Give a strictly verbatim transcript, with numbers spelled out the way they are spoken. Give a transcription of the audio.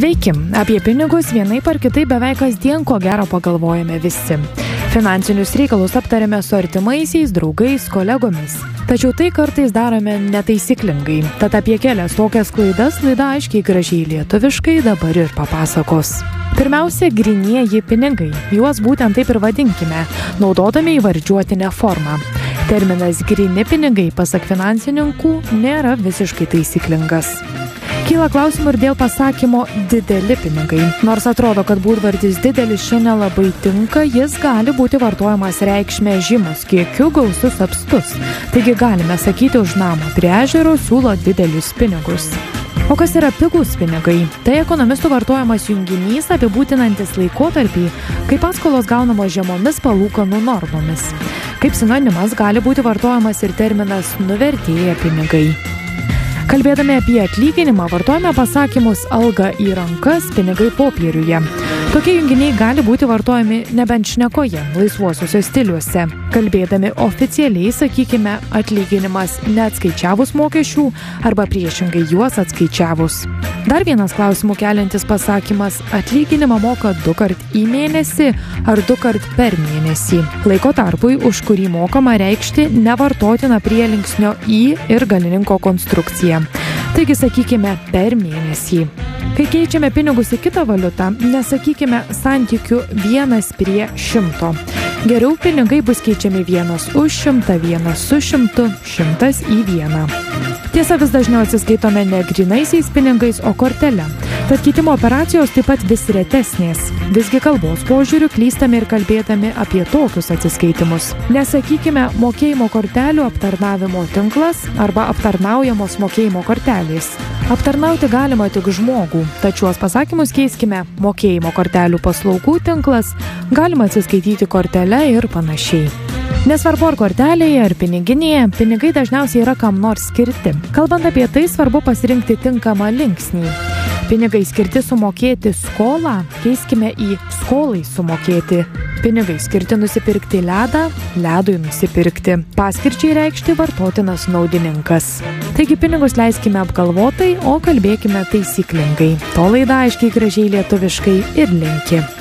Sveiki, apie pinigus vienaip ar kitaip beveik kasdien ko gero pagalvojame visi. Finansinius reikalus aptarėme su artimaisiais, draugais, kolegomis. Tačiau tai kartais darome netaisyklingai. Tad apie kelias tokias klaidas laida aiškiai gražiai lietuviškai dabar ir papasakos. Pirmiausia, grynieji pinigai. Juos būtent taip ir vadinkime, naudodami įvardžiuotinę formą. Terminas gryni pinigai, pasak finansininkų, nėra visiškai taisyklingas. Kyla klausimų ir dėl pasakymo dideli pinigai. Nors atrodo, kad būdvardis didelis čia nelabai tinka, jis gali būti vartojamas reikšmė žymus kiekiu gausus apstus. Taigi galime sakyti, už namo prie ežero siūlo didelius pinigus. O kas yra pigūs pinigai? Tai ekonomistų vartojamas junginys apibūdinantis laikotarpį, kai paskolos gaunamos žemomis palūkanų normomis. Kaip sinonimas gali būti vartojamas ir terminas nuvertėję pinigai. Kalbėdami apie atlyginimą, vartojame pasakymus alga į rankas, pinigai popieriuje. Tokie junginiai gali būti vartojami nebent šnekoje, laisvuosiuose stiliuose. Kalbėdami oficialiai, sakykime, atlyginimas neatskaičiavus mokesčių arba priešingai juos atskaičiavus. Dar vienas klausimų keliantis pasakymas – atlyginimą moka du kart į mėnesį ar du kart per mėnesį. Laiko tarpui, už kurį mokama reikšti nevartotina prielinksnio į ir galininko konstrukciją. Taigi sakykime per mėnesį. Kai keičiame pinigus į kitą valiutą, nesakykime santykių vienas prie šimto. Geriau pinigai bus keičiami vienas už šimtą, vienas su šimtu, šimtas į vieną. Tiesa, vis dažniau atsiskaitome ne grynaisiais pinigais, o kortele. Tad keitimo operacijos taip pat vis retesnės. Visgi kalbos požiūriu klystame ir kalbėdami apie tokius atsiskaitimus. Nesakykime mokėjimo kortelių aptarnavimo tinklas arba aptarnaujamos mokėjimo kortelės. Aptarnauti galima tik žmogų, tačiau šiuos pasakymus keiskime mokėjimo kortelių paslaugų tinklas, galima atsiskaityti kortele ir panašiai. Nesvarbu ar kortelėje ar piniginėje, pinigai dažniausiai yra kam nors skirti. Kalbant apie tai, svarbu pasirinkti tinkamą linksnį. Pinigai skirti sumokėti skolą, keiskime į skolai sumokėti. Pinigai skirti nusipirkti ledą, ledui nusipirkti. Paskirčiai reikšti vartotinas naudininkas. Taigi pinigus leiskime apgalvotai, o kalbėkime taisyklingai. To laida aiškiai gražiai lietuviškai ir linki.